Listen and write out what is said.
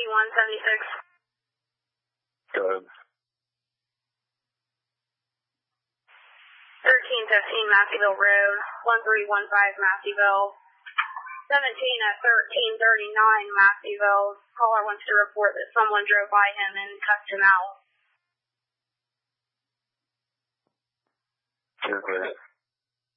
Go ahead. 1315 Matthewville Road, 1315 Matthewville. 17 at 1339 Matthewville. Caller wants to report that someone drove by him and cussed him out. Okay.